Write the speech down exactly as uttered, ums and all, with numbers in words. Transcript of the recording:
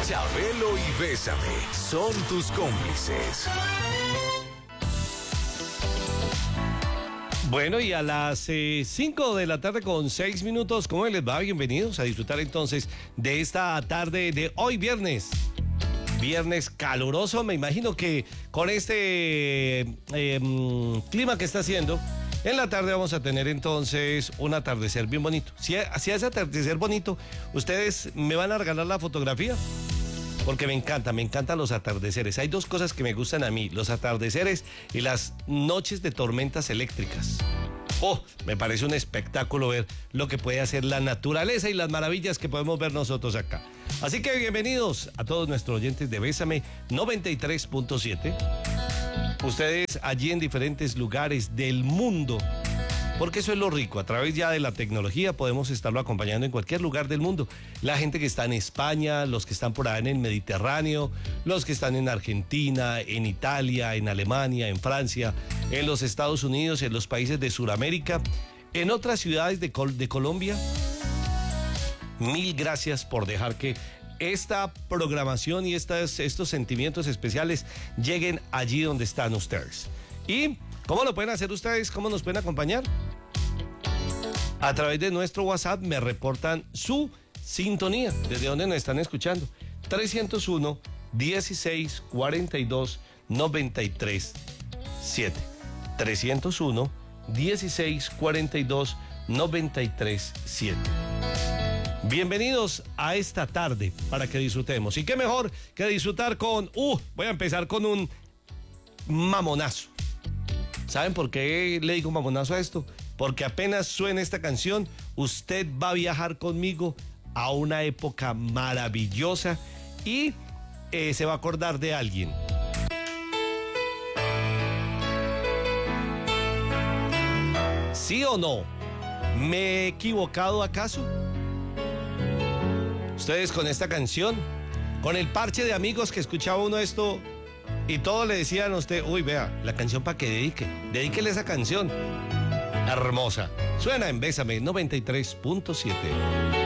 Chabelo y Bésame son tus cómplices. Bueno, y a las cinco de la tarde con seis minutos, ¿cómo les va? Bienvenidos a disfrutar entonces de esta tarde de hoy viernes. Viernes caluroso, me imagino que con este eh, clima que está haciendo, en la tarde vamos a tener entonces un atardecer bien bonito. Si, si hace atardecer bonito, ¿ustedes me van a regalar la fotografía? Porque me encanta, me encantan los atardeceres. Hay dos cosas que me gustan a mí, los atardeceres y las noches de tormentas eléctricas. Oh, me parece un espectáculo ver lo que puede hacer la naturaleza y las maravillas que podemos ver nosotros acá. Así que bienvenidos a todos nuestros oyentes de Bésame noventa y tres punto siete. Ustedes allí en diferentes lugares del mundo. Porque eso es lo rico, a través ya de la tecnología podemos estarlo acompañando en cualquier lugar del mundo. La gente que está en España, los que están por allá en el Mediterráneo, los que están en Argentina, en Italia, en Alemania, en Francia, en los Estados Unidos, en los países de Sudamérica, en otras ciudades de, Col- de Colombia. Mil gracias por dejar que esta programación y estas, estos sentimientos especiales lleguen allí donde están ustedes. Y ¿cómo lo pueden hacer ustedes? ¿Cómo nos pueden acompañar? A través de nuestro WhatsApp me reportan su sintonía, desde donde nos están escuchando. trescientos uno, dieciséis, cuarenta y dos, noventa y tres, siete. trescientos uno, dieciséis, cuarenta y dos, noventa y tres, siete. Bienvenidos a esta tarde para que disfrutemos. Y qué mejor que disfrutar con... Uh, voy a empezar con un mamonazo. ¿Saben por qué le digo mamonazo a esto? Porque apenas suene esta canción, usted va a viajar conmigo a una época maravillosa y eh, se va a acordar de alguien. ¿Sí o no? ¿Me he equivocado acaso? Ustedes con esta canción, con el parche de amigos que escuchaba uno esto... Y todos le decían a usted, uy, vea, la canción para que dedique, dedíquele esa canción. Hermosa. Suena en Bésame noventa y tres punto siete.